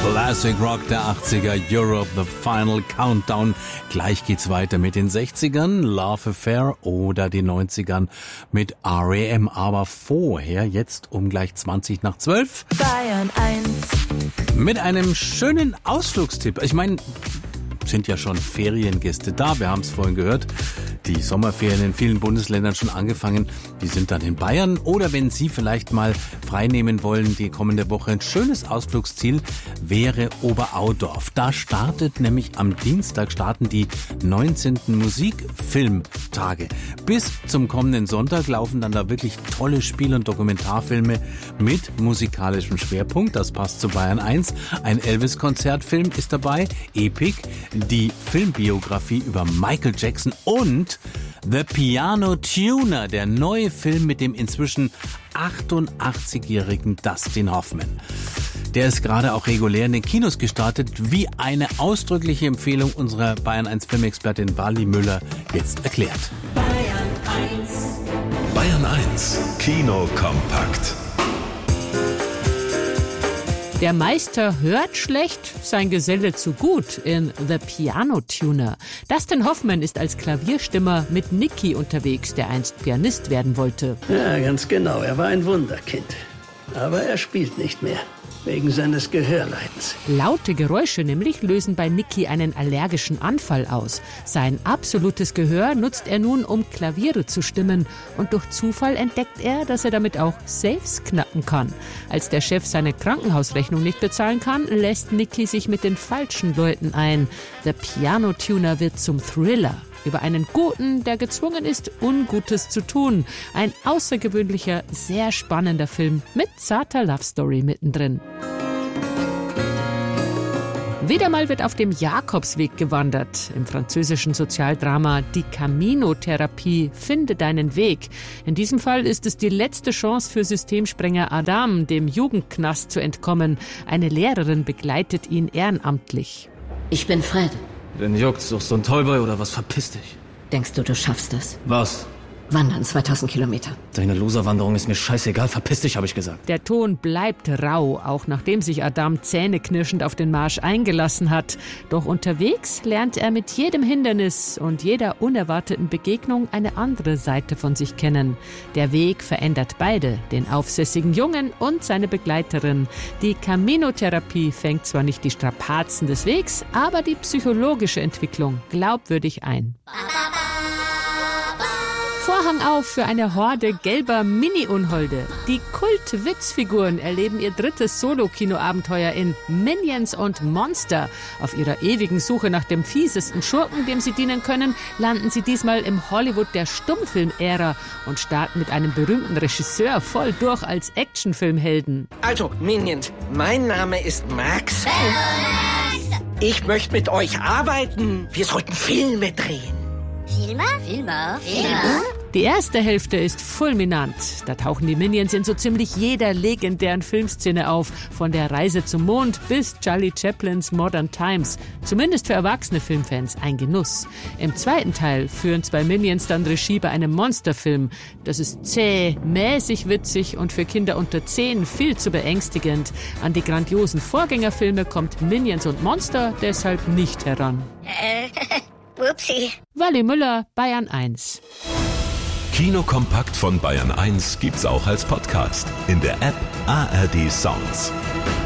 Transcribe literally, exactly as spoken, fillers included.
Classic Rock der achtziger, Europe, The Final Countdown. Gleich geht's weiter mit den sechzigern, Love Affair, oder den neunzigern mit R E M. Aber vorher, jetzt um gleich zwanzig nach zwölf. Bayern eins. Mit einem schönen Ausflugstipp. Ich meine, sind ja schon Feriengäste da, wir haben es vorhin gehört. Die Sommerferien in vielen Bundesländern schon angefangen, die sind dann in Bayern. Oder wenn Sie vielleicht mal freinehmen wollen, die kommende Woche, ein schönes Ausflugsziel wäre Oberaudorf. Da startet nämlich am Dienstag starten die neunzehnten Musikfilmtage. Bis zum kommenden Sonntag laufen dann da wirklich tolle Spiel- und Dokumentarfilme mit musikalischem Schwerpunkt. Das passt zu Bayern eins. Ein Elvis-Konzertfilm ist dabei, Epic, die Filmbiografie über Michael Jackson und The Piano Tuner, der neue Film mit dem inzwischen achtundachtzigjährigen Dustin Hoffman. Der ist gerade auch regulär in den Kinos gestartet, wie eine ausdrückliche Empfehlung unserer Bayern eins Filmexpertin Wally Müller jetzt erklärt. Bayern eins. Bayern eins Kino kompakt. Der Meister hört schlecht, sein Geselle zu gut in The Piano Tuner. Dustin Hoffman ist als Klavierstimmer mit Nicky unterwegs, der einst Pianist werden wollte. Ja, ganz genau. Er war ein Wunderkind. Aber er spielt nicht mehr. Wegen seines Gehörleidens. Laute Geräusche nämlich lösen bei Nicky einen allergischen Anfall aus. Sein absolutes Gehör nutzt er nun, um Klaviere zu stimmen. Und durch Zufall entdeckt er, dass er damit auch Safes knacken kann. Als der Chef seine Krankenhausrechnung nicht bezahlen kann, lässt Nicky sich mit den falschen Leuten ein. Der Piano Tuner wird zum Thriller. Über einen Guten, der gezwungen ist, Ungutes zu tun. Ein außergewöhnlicher, sehr spannender Film mit zarter Love Story mittendrin. Wieder mal wird auf dem Jakobsweg gewandert. Im französischen Sozialdrama Die Camino-Therapie, Finde deinen Weg. In diesem Fall ist es die letzte Chance für Systemsprenger Adam, dem Jugendknast zu entkommen. Eine Lehrerin begleitet ihn ehrenamtlich. Ich bin Fred. Wenn juckt's, suchst du einen Tollboy oder was? Verpiss dich. Denkst du, du schaffst das? Was? Wandern, zweitausend Kilometer. Deine Loserwanderung ist mir scheißegal. Verpiss dich, habe ich gesagt. Der Ton bleibt rau, auch nachdem sich Adam zähneknirschend auf den Marsch eingelassen hat. Doch unterwegs lernt er mit jedem Hindernis und jeder unerwarteten Begegnung eine andere Seite von sich kennen. Der Weg verändert beide, den aufsässigen Jungen und seine Begleiterin. Die Camino-Therapie fängt zwar nicht die Strapazen des Wegs, aber die psychologische Entwicklung glaubwürdig ein. Vorhang auf für eine Horde gelber Mini-Unholde. Die Kult-Witzfiguren erleben ihr drittes Solo-Kino-Abenteuer in Minions und Monster. Auf ihrer ewigen Suche nach dem fiesesten Schurken, dem sie dienen können, landen sie diesmal im Hollywood der Stummfilm-Ära und starten mit einem berühmten Regisseur voll durch als Actionfilmhelden. Also, Minions, mein Name ist Max. Ich möchte mit euch arbeiten. Wir sollten Filme drehen. Filme? Filme? Filme? Die erste Hälfte ist fulminant. Da tauchen die Minions in so ziemlich jeder legendären Filmszene auf. Von der Reise zum Mond bis Charlie Chaplins Modern Times. Zumindest für erwachsene Filmfans ein Genuss. Im zweiten Teil führen zwei Minions dann Regie bei einem Monsterfilm. Das ist zäh, mäßig witzig und für Kinder unter zehn viel zu beängstigend. An die grandiosen Vorgängerfilme kommt Minions und Monster deshalb nicht heran. Äh, Upsi. Wally Müller, Bayern eins. Kino kompakt von Bayern eins gibt's auch als Podcast in der App A R D Sounds.